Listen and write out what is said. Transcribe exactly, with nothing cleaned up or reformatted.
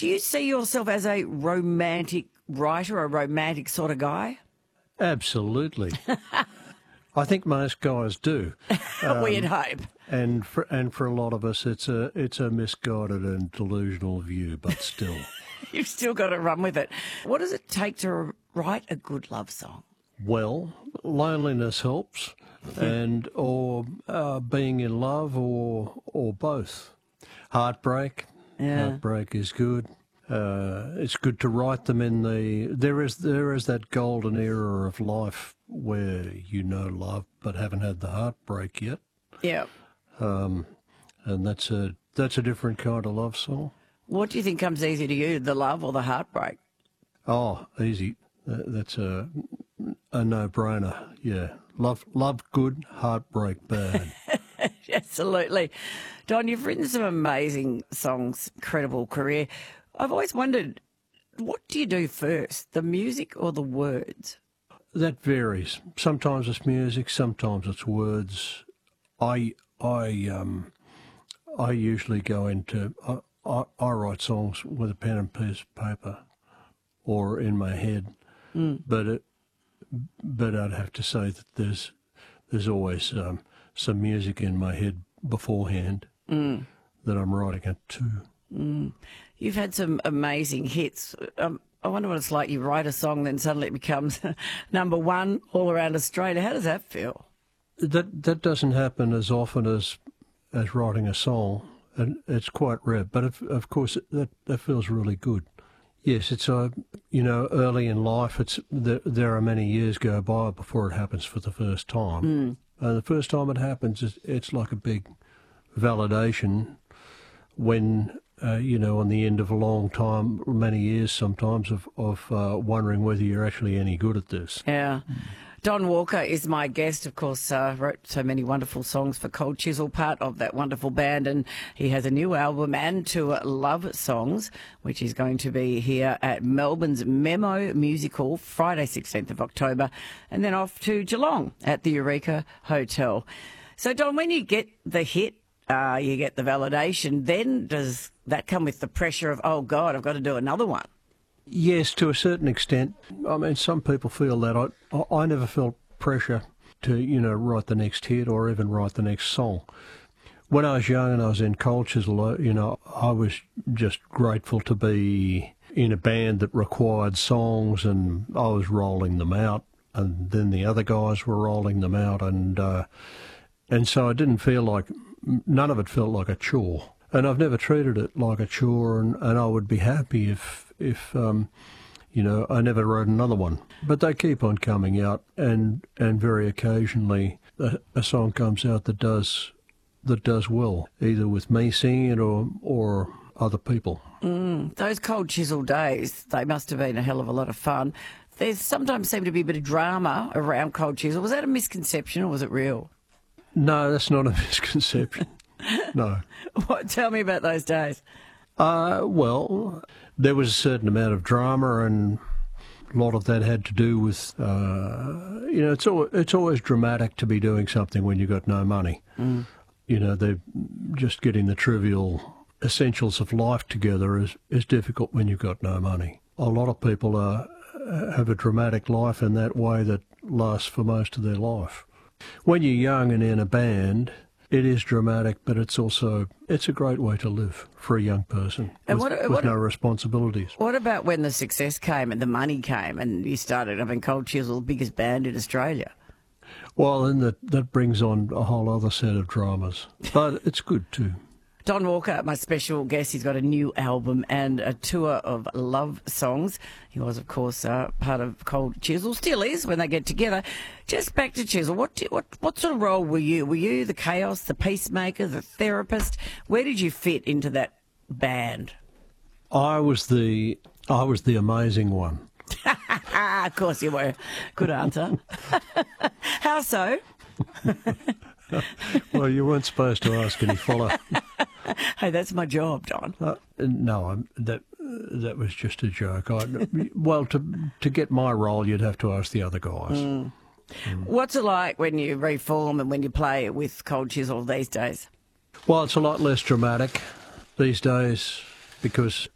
Do you see yourself as a romantic writer, a romantic sort of guy? Absolutely. I think most guys do. Um, We'd hope. And for, and for a lot of us, it's a, it's a misguided and delusional view, but still. You've still got to run with it. What does it take to write a good love song? Well, loneliness helps, and or uh, being in love, or or both. Heartbreak, Yeah. heartbreak is good. Uh, it's good to write them in the. There is there is that golden era of life where you know love but haven't had the heartbreak yet, Yeah. um, and that's a that's a different kind of love song. What do you think comes easier to you, the love or the heartbreak? Oh, easy. That- That's a a no-brainer. Yeah, love love good, heartbreak bad. Absolutely. Don, you've written some amazing songs, incredible career. I've always wondered, what do you do first, the music or the words? That varies. Sometimes it's music, sometimes it's words. I I um I usually go into I, I, I write songs with a pen and piece of paper, or in my head. Mm. But it, but I'd have to say that there's there's always um, some music in my head beforehand Mm. that I'm writing it to. Mm. You've had some amazing hits. Um, I wonder what it's like. You write a song, then suddenly it becomes number one all around Australia. How does that feel? That that doesn't happen as often as as writing a song, and it's quite rare. But of, of course, that that feels really good. Yes, it's a you know early in life. It's there, there are many years go by before it happens for the first time. Mm. And the first time it happens, it's, it's like a big validation when. Uh, you know, on the end of a long time, many years sometimes, of, of uh, wondering whether you're actually any good at this. Yeah. Don Walker is my guest, of course, uh, wrote so many wonderful songs for Cold Chisel, part of that wonderful band, and he has a new album, And to Love Songs, which is going to be here at Melbourne's Memo Music Hall, Friday sixteenth of October, and then off to Geelong at the Eureka Hotel. So, Don, when you get the hit, uh, you get the validation, then does that come with the pressure of, oh, God, I've got to do another one? Yes, to a certain extent. I mean, some people feel that. I, I never felt pressure to, you know, write the next hit or even write the next song. When I was young and I was in Cold Chisel, you know, I was just grateful to be in a band that required songs, and I was rolling them out, and then the other guys were rolling them out, and uh, and so I didn't feel like, none of it felt like a chore. And I've never treated it like a chore, and, and I would be happy if, if um, you know, I never wrote another one. But they keep on coming out, and and very occasionally a, a song comes out that does that does well, either with me singing it or or other people. Mm, those Cold Chisel days, they must have been a hell of a lot of fun. There sometimes seemed to be a bit of drama around Cold Chisel. Was that a misconception or was it real? No, that's not a misconception. No. What? Tell me about those days. Uh, well, there was a certain amount of drama, and a lot of that had to do with, uh, you know, it's al- it's always dramatic to be doing something when you've got no money. Mm. You know, they're just getting the trivial essentials of life together is, is difficult when you've got no money. A lot of people are, have a dramatic life in that way that lasts for most of their life. When you're young and in a band, it is dramatic, but it's also, it's a great way to live for a young person And with, what- with what- no responsibilities. What about when the success came and the money came and you started having Cold Chisel, the biggest band in Australia? Well, then that, that brings on a whole other set of dramas, but it's good too. Don Walker, my special guest, he's got a new album and a tour of love songs. He was, of course, uh, part of Cold Chisel, still is when they get together. Just back to Chisel, what, do, what what sort of role were you? Were you the chaos, the peacemaker, the therapist? Where did you fit into that band? I was the I was the amazing one. Ah, of course you were. Good answer. How so? Well, you weren't supposed to ask any follow. Hey, that's my job, Don. Uh, no, I'm, that that was just a joke. I, well, to to get my role, you'd have to ask the other guys. Mm. Mm. What's it like when you reform and when you play with Cold Chisel these days? Well, it's a lot less dramatic these days because